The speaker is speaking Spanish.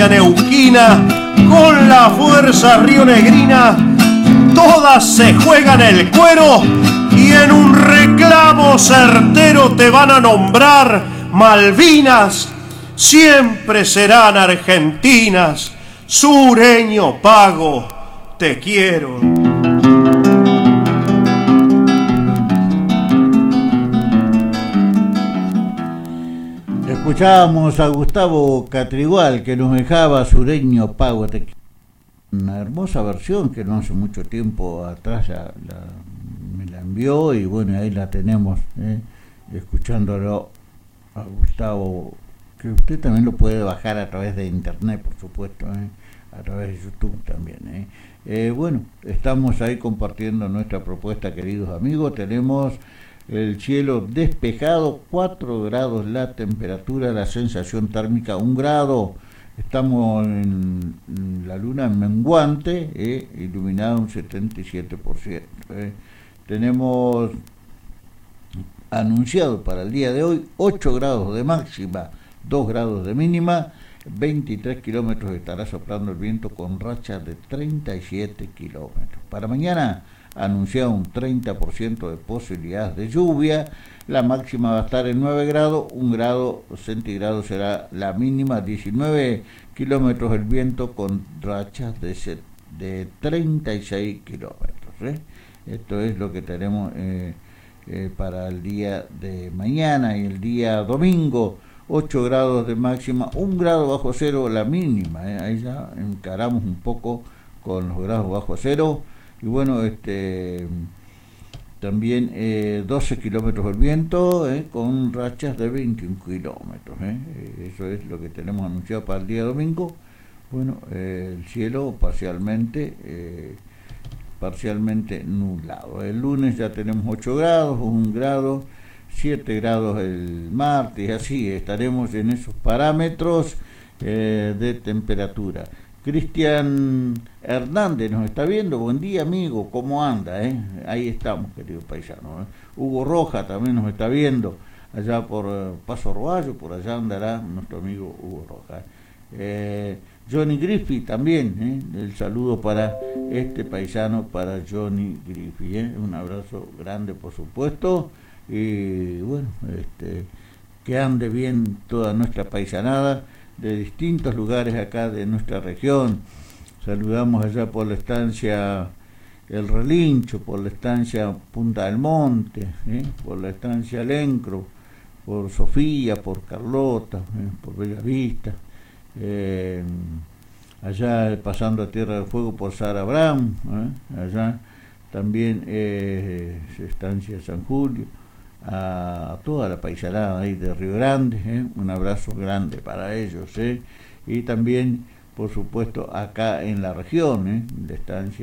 Estancia Neuquina, con la fuerza rionegrina, todas se juegan el cuero y en un reclamo certero te van a nombrar Malvinas. Siempre serán argentinas, sureño pago, te quiero. Escuchábamos a Gustavo Catrigual, que nos dejaba Sureño Pago. Una hermosa versión que no hace mucho tiempo atrás me la envió, y bueno, ahí la tenemos, escuchándolo a Gustavo, que usted también lo puede bajar a través de internet, por supuesto, a través de YouTube también. Bueno, estamos ahí compartiendo nuestra propuesta, queridos amigos. Tenemos el cielo despejado, 4 grados la temperatura, la sensación térmica 1 grado. Estamos en la luna menguante, iluminada un 77%. Tenemos anunciado para el día de hoy 8 grados de máxima, 2 grados de mínima, 23 kilómetros estará soplando el viento con rachas de 37 kilómetros. Para mañana anunciado un 30% de posibilidades de lluvia, la máxima va a estar en 9 grados, 1 grado centígrado será la mínima, 19 kilómetros el viento con rachas de 36 kilómetros. Esto es lo que tenemos para el día de mañana. Y el día domingo, 8 grados de máxima, 1 grado bajo cero la mínima. Ahí ya encaramos un poco con los grados bajo cero. Y bueno, también 12 kilómetros el viento, con rachas de 21 kilómetros. Eso es lo que tenemos anunciado para el día domingo. Bueno, el cielo parcialmente nublado. El lunes ya tenemos 8 grados, 1 grado, 7 grados el martes, así estaremos en esos parámetros de temperatura. Cristian Hernández nos está viendo. Buen día, amigo, ¿cómo anda? Ahí estamos, querido paisano. Hugo Roja también nos está viendo allá por Paso Roballo, por allá andará nuestro amigo Hugo Roja. Johnny Griffith también, el saludo para este paisano, para Johnny Griffith. Un abrazo grande, por supuesto, y bueno, que ande bien toda nuestra paisanada de distintos lugares acá de nuestra región. Saludamos allá por la estancia El Relincho, por la estancia Punta del Monte, por la estancia Lencro, por Sofía, por Carlota, por Bellavista, allá pasando a Tierra del Fuego por Sara Abraham, allá también estancia San Julio, a toda la paisanada ahí de Río Grande, un abrazo grande para ellos, y también por supuesto acá en la región, la estancia